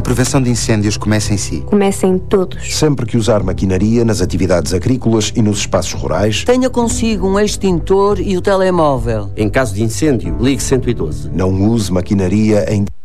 A prevenção de incêndios começa em si. Começa em todos. Sempre que usar maquinaria nas atividades agrícolas e nos espaços rurais, tenha consigo um extintor e o telemóvel. Em caso de incêndio, ligue 112. Não use maquinaria em